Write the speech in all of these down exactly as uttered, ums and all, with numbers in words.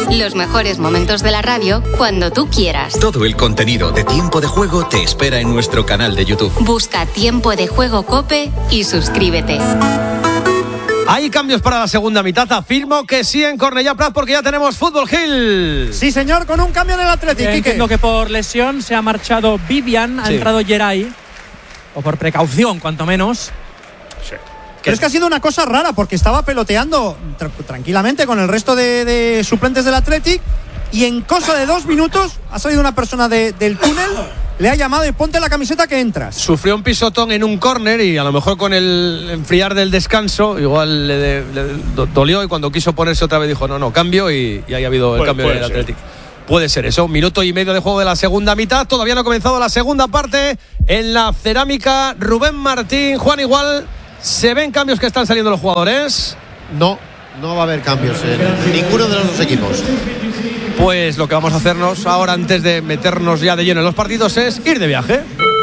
Los mejores momentos de la radio cuando tú quieras. Todo el contenido de Tiempo de Juego te espera en nuestro canal de YouTube. Busca Tiempo de Juego COPE y suscríbete. Hay cambios para la segunda mitad. Afirmo que sí en Cornellá Prat porque ya tenemos Fútbol Hill. Sí, señor, con un cambio en el Athletic. Entiendo que por lesión se ha marchado Vivian, ha sí. entrado Geray. O por precaución, cuanto menos. Sí. Pero es que ha sido una cosa rara porque estaba peloteando tra- tranquilamente con el resto de, de suplentes del Athletic y en cosa de dos minutos ha salido una persona de, del túnel, le ha llamado y ponte la camiseta que entras. Sufrió un pisotón en un córner y a lo mejor con el enfriar del descanso igual le, le, le dolió y cuando quiso ponerse otra vez dijo no, no, cambio y, y ahí ha habido el puede, cambio puede del ser. Athletic. Puede ser eso, minuto y medio de juego de la segunda mitad, todavía no ha comenzado la segunda parte en la Cerámica. Rubén Martín, Juan, igual ¿se ven cambios que están saliendo los jugadores? No, no va a haber cambios en ninguno de los dos equipos. Pues lo que vamos a hacernos ahora antes de meternos ya de lleno en los partidos es ir de viaje.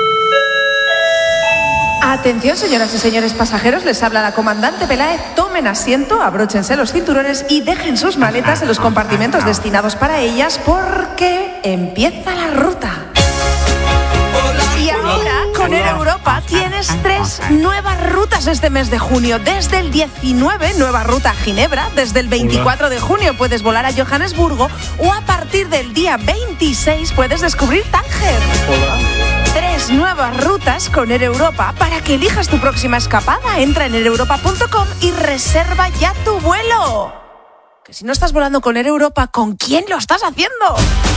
Atención, señoras y señores pasajeros, les habla la comandante Peláez. Tomen asiento, abróchense los cinturones y dejen sus maletas en los compartimentos destinados para ellas porque empieza la ruta. Y ahora, con Air Europa, tienes tres nuevas rutas este mes de junio. Desde el diecinueve, nueva ruta a Ginebra. Desde el veinticuatro de junio puedes volar a Johannesburgo. O a partir del día veintiséis puedes descubrir Tánger. Tres nuevas rutas con Air Europa para que elijas tu próxima escapada. Entra en air europa punto com y reserva ya tu vuelo. Que si no estás volando con Air Europa, ¿con quién lo estás haciendo?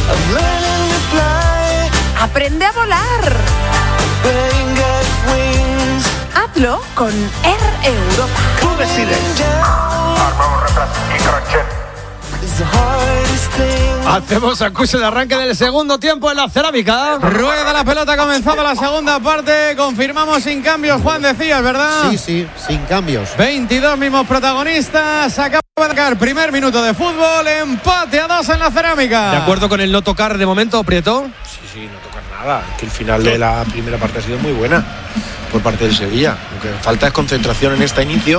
Aprende a volar. Hazlo con Air Europa. Tú decides. Armamos retraso y crochet. Hacemos acuse de arranque del segundo tiempo en la Cerámica. Rueda la pelota, ha comenzado la segunda parte. Confirmamos sin cambios, Juan, decías, ¿verdad? Sí, sí, sin cambios. veintidós mismos protagonistas. Acaba de sacar primer minuto de fútbol. Empate a dos en la Cerámica. ¿De acuerdo con el no tocar de momento, Prieto? Sí, sí, no tocar nada. Es que el final de la primera parte ha sido muy buena por parte del Sevilla. Lo que falta es concentración en este inicio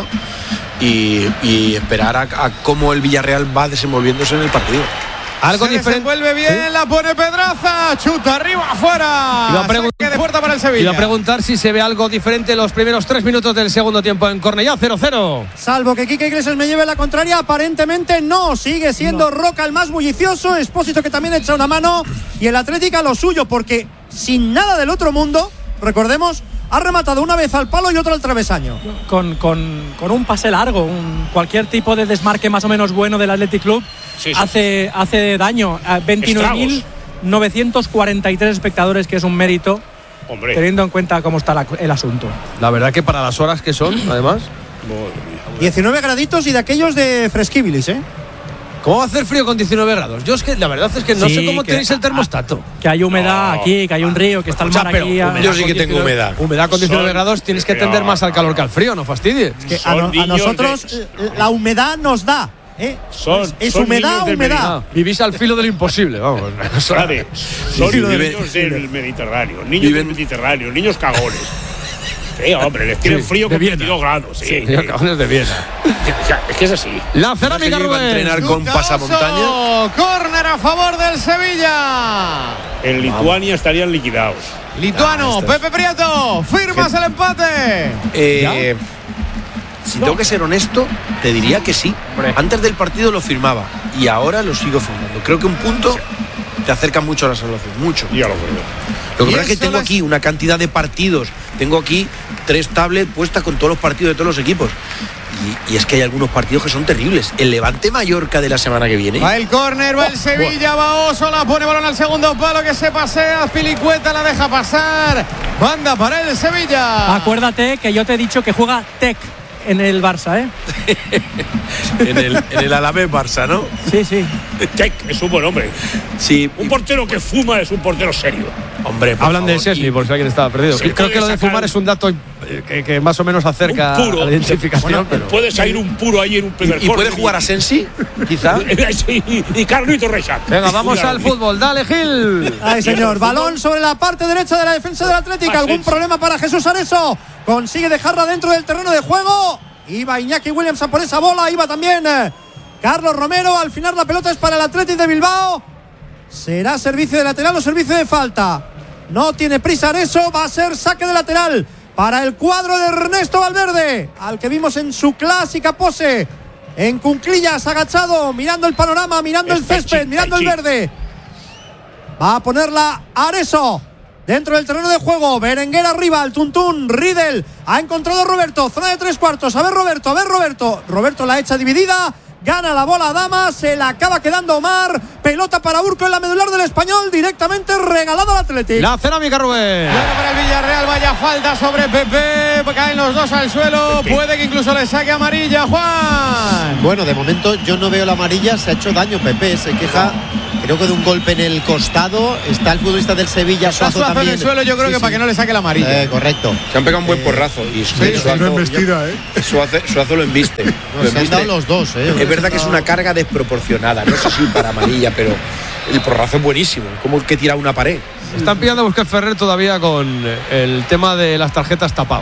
y, y esperar a, a cómo el Villarreal va desenvolviéndose en el partido. Algo se diferente. desenvuelve bien, ¿sí? La pone Pedraza, chuta arriba, afuera. Iba a, pregun- Saque de puerta para el Sevilla. Iba a preguntar si se ve algo diferente en los primeros tres minutos del segundo tiempo en Cornellá, cero cero. Salvo que Quique Iglesias me lleve la contraria, aparentemente no. Sigue siendo no. Roca el más bullicioso, Expósito que también echa una mano y el Atlético a lo suyo, porque sin nada del otro mundo, recordemos, ha rematado una vez al palo y otra al travesaño. Con, con, con un pase largo, un, cualquier tipo de desmarque más o menos bueno del Athletic Club sí, sí. Hace, hace daño. veintinueve mil novecientos cuarenta y tres espectadores, que es un mérito, hombre, teniendo en cuenta cómo está la, el asunto. La verdad que para las horas que son, además. diecinueve graditos y de aquellos de fresquibilis, ¿eh? ¿Cómo va a hacer frío con diecinueve grados? Yo es que la verdad es que no sí, sé cómo que, tenéis el termostato. Que hay humedad no. aquí, que hay un río, que está el mar aquí. A... Yo sí que tengo humedad. Humedad con diecinueve grados tienes que tender más al calor que al frío, no fastidies. Es que a, no, a nosotros de... la humedad nos da. ¿Eh? Son, es son humedad, humedad. Ah, vivís al filo del imposible, vamos. Son, son sí, niños del Mediterráneo, niños viven... del Mediterráneo, niños cagones. Sí, hombre, les tienen sí, frío con veintidós grados. Sí, sí, sí. Cagones de Viena. Es que es así. La Cerámica Rubén. Iba a entrenar con pasamontaña. Córner a favor del Sevilla. En Lituania estarían liquidados. Lituano, ah, Pepe Prieto, firmas ¿Qué? el empate. Eh, si tengo que ser honesto, te diría que sí. Hombre. Antes del partido lo firmaba y ahora lo sigo firmando. Creo que un punto sí. te acerca mucho a la salvación, mucho. Ya lo creo. Lo que pasa es que tengo aquí una cantidad de partidos, tengo aquí tres tablets puestas con todos los partidos de todos los equipos. Y, y es que hay algunos partidos que son terribles. El Levante Mallorca de la semana que viene. Va el córner, va el Sevilla, va Oso, la pone balón al segundo palo que se pasea, Pilicueta la deja pasar. Banda para el Sevilla. Acuérdate que yo te he dicho que juega Tec en el Barça, ¿eh? en, el, en el Alavés Barça, ¿no? Sí, sí. Tec es un buen hombre. Sí. Un portero que fuma es un portero serio. Hombre, hablan favor, de Szczęsny, por si alguien estaba perdido. Creo que lo de fumar es un dato que, que más o menos acerca puro, a la identificación. Bueno, pero puede salir un puro ahí en un primer ¿Y, y puede jugar a Sensi? Quizá. Sí, y Carlito Reixac. Venga, vamos al fútbol. Dale, Gil. Ay, señor. Balón sobre la parte derecha de la defensa del Atlético. ¿Algún problema para Jesús Areso? Consigue dejarla dentro del terreno de juego. Iba Iñaki Williams a por esa bola. Iba también Carlos Romero. Al final la pelota es para el Athletic de Bilbao. ¿Será servicio de lateral o servicio de falta? No tiene prisa Areso. Va a ser saque de lateral para el cuadro de Ernesto Valverde, al que vimos en su clásica pose en cunclillas, agachado, mirando el panorama, mirando el césped, mirando el verde. Va a ponerla Areso dentro del terreno de juego. Berenguer arriba, el tuntún. Riedel ha encontrado a Roberto, zona de tres cuartos. A ver Roberto, a ver Roberto. Roberto la echa dividida. Gana la bola Dama, se la acaba quedando Omar. Pelota para Urco en la medular del Español, directamente regalado al Athletic. La cerámica, Rubén. Bueno, para el Villarreal, vaya falta sobre Pepe. Caen los dos al suelo. Pepe. Puede que incluso le saque amarilla, Juan. Bueno, de momento yo no veo la amarilla. Se ha hecho daño Pepe, se queja, creo que de un golpe en el costado. Está el futbolista del Sevilla, Está Suazo, Suazo también en el suelo, yo creo sí, que sí. para que no le saque la amarilla. Eh, correcto. Se han pegado un buen Eh, porrazo. Y Sí, Suazo, no embestida, ¿eh? Suazo, Suazo lo embiste. No, lo se han embiste. dado los dos, ¿eh? Es verdad que es una carga desproporcionada. No sé si para amarilla, pero el porrazo es buenísimo. Como que tira una pared. Están pillando a Busquets Ferrer todavía con el tema de las tarjetas tapado.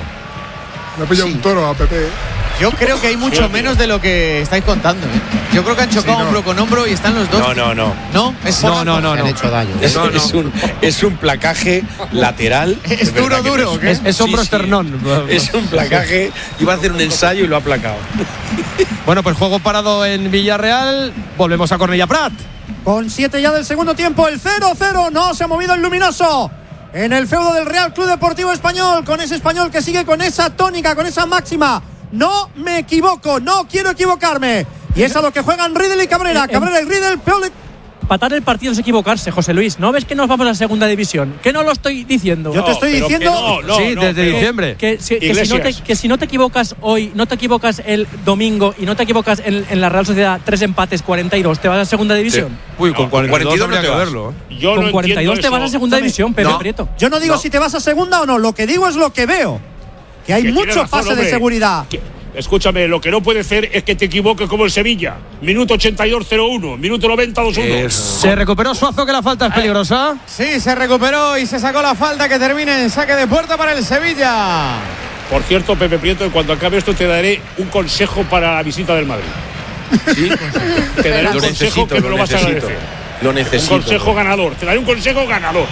Me ha pillado Sí. un toro a Pepe. Yo creo que hay mucho menos de lo que estáis contando, ¿eh? Yo creo que han chocado Sí, no. hombro con hombro y están los dos. No, no, no. ¿No? Es No, porrazo. no, no, Se han no. hecho daño. Es, No, no. es un, es un placaje lateral. Es verdad duro, que duro, no ¿o qué? Es, es hombro Sí, sí. esternón. Es un placaje. Iba a hacer un ensayo y lo ha placado. Bueno, pues juego parado en Villarreal. Volvemos a Cornellà Prat. Con siete ya del segundo tiempo, el cero cero. No se ha movido el luminoso en el feudo del Real Club Deportivo Español, con ese Español que sigue con esa tónica, con esa máxima. No me equivoco, no quiero equivocarme. Y es a lo que juegan Riedel y Cabrera. Cabrera y Riedel, peor. Empatar el partido es equivocarse, José Luis. ¿No ves que nos vamos a la segunda división? ¿Que no lo estoy diciendo? Yo te estoy pero diciendo. que no, no, sí, no, desde pero- diciembre. Que, si, que, si no te, Iglesias. que si no te equivocas hoy, no te equivocas el domingo y no te equivocas en, en la Real Sociedad, tres empates, cuarenta y dos, ¿te vas a segunda división? Uy, con No, cuarenta y dos cuarenta y dos habría no te que vas. verlo. ¿eh? Yo Con no cuarenta y dos te entiendo vas a eso. segunda Escúchame. división, Pepe No. Prieto. Yo no digo No. si te vas a segunda o no, lo que digo es lo que veo. Que hay Que tiene mucho razón, pase de hombre. seguridad. Que- escúchame, lo que no puede ser es que te equivoques como el Sevilla. Minuto ochenta y dos cero uno, minuto noventa dos uno. Se recuperó Suazo, que la falta es peligrosa. Sí, se recuperó y se sacó la falta que termina en saque de puerta para el Sevilla. Por cierto, Pepe Prieto, cuando acabe esto te daré un consejo para la visita del Madrid. ¿Sí? Te daré un Lo consejo necesito, que me lo lo vas a necesito. agradecer. Lo Un necesito. consejo ganador. Te daré un consejo ganador.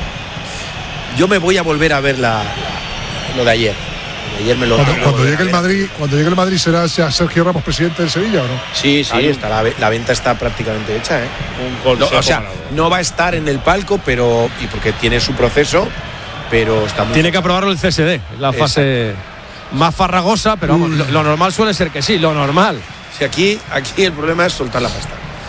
Yo me voy a volver a ver la, lo de ayer. Lo de ayer me lo Cuando, me lo cuando volveré llegue el a ver. Madrid, cuando llegue el Madrid será sea Sergio Ramos presidente del Sevilla, ¿o no? Sí, sí, está, la, ve- la venta está prácticamente hecha, ¿eh? Un No, consejo o sea, ganador. no va a estar en el palco, pero y porque tiene su proceso, pero está muy Tiene que aprobarlo el C S D. La fase más farragosa, pero vamos, lo, lo normal suele ser que sí, lo normal. Si aquí, aquí el problema es soltar la pasta.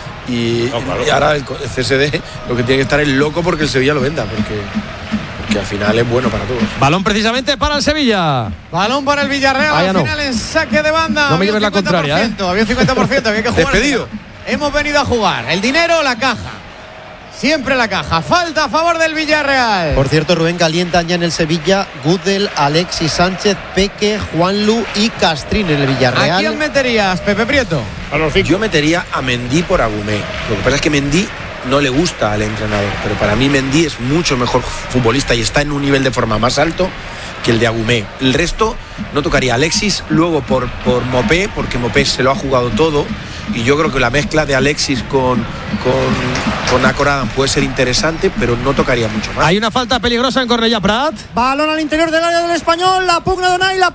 Y, No, claro. y ahora el, co- el C S D lo que tiene que estar es loco porque el Sevilla lo venda, porque, porque al final es bueno para todos. Balón precisamente para el Sevilla. Balón para el Villarreal, Vaya al no. final en saque de banda. No me Había un lleves la contraria, ¿eh? cincuenta por ciento, Había un cincuenta por ciento, había que jugar. Despedido. Hemos venido a jugar. El dinero, la caja. Siempre la caja. Falta a favor del Villarreal. Por cierto, Rubén, calientan ya en el Sevilla Gudel, Alexis Sánchez, Peque, Juanlu y Castrín en el ¿A Villarreal. quién meterías, Pepe Prieto? A los cinco. Yo metería a Mendy por Agumé. Lo que pasa es que Mendy no le gusta al entrenador, pero para mí Mendy es mucho mejor futbolista y está en un nivel de forma más alto que el de Agumé. El resto no tocaría a Alexis, luego por, por Mopé, porque Mopé se lo ha jugado todo y yo creo que la mezcla de Alexis con, con, con Akoradan puede ser interesante, pero no tocaría mucho más. Hay una falta peligrosa en Cornellà Prat. Balón al interior del área del Español. La pugna de Unai la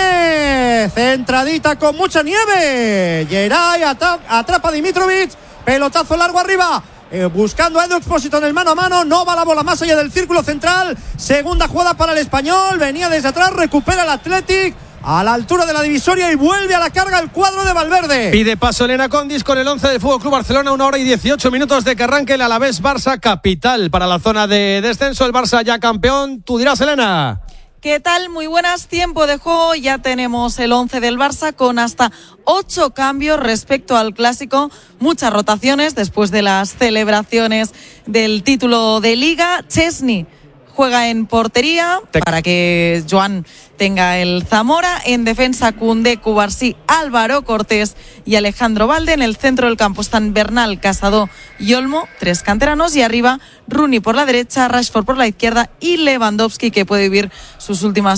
pone centradita con mucha nieve. Geray atra- atrapa a Dimitrovic. Pelotazo largo arriba. Eh, buscando a Edu Expósito en el mano a mano. No va la bola más allá del círculo central. Segunda jugada para el Español. Venía desde atrás. Recupera el Athletic a la altura de la divisoria y vuelve a la carga el cuadro de Valverde. Pide paso Elena Condis con el once del Fútbol Club Barcelona. Una hora y dieciocho minutos de que arranque el Alavés Barça capital para la zona de descenso. El Barça ya campeón. Tú dirás, Elena. ¿Qué tal? Muy buenas. Tiempo de juego. Ya tenemos el once del Barça con hasta ocho cambios respecto al clásico. Muchas rotaciones después de las celebraciones del título de Liga. Chesney juega en portería para que Joan tenga el Zamora. En defensa, Koundé, Cubarsí, Álvaro Cortés y Alejandro Valde. En el centro del campo están Bernal, Casado y Olmo, tres canteranos. Y arriba, Rooney por la derecha, Rashford por la izquierda y Lewandowski, que puede vivir sus últimas